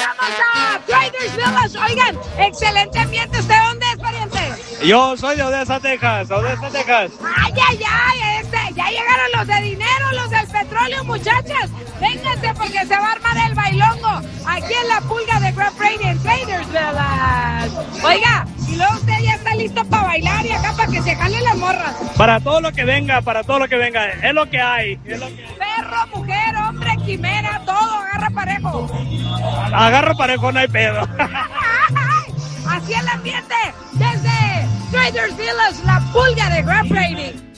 regresamos a Traders Village. Oigan, excelente ambiente. ¿Usted dónde es, pariente? Yo soy de Odessa, Texas. Ay, ya llegaron los de dinero, los del petróleo, muchachas. Vénganse porque se va a armar el bailongo aquí en la pulga de Grand Prairie en Traders Village. Oiga, y luego usted ya está listo para bailar y acá para que se jalen las morras. Para todo lo que venga, es lo que hay. Perro, mujer, hombre, quimera, todo, agarra parejo. Agarro parejo, no hay pedo. Así el ambiente desde Traders Village, la pulga de Grand Prairie.